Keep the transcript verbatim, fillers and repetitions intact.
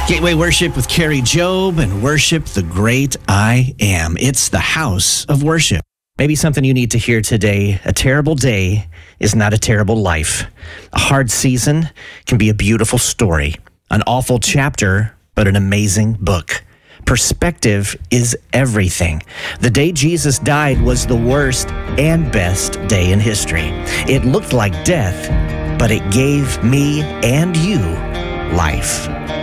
Gateway Worship with Carrie Job and worship the great I Am. It's the house of worship. Maybe something you need to hear today. A terrible day is not a terrible life. A hard season can be a beautiful story. An awful chapter, but an amazing book. Perspective is everything. The day Jesus died was the worst and best day in history. It looked like death, but it gave me and you life.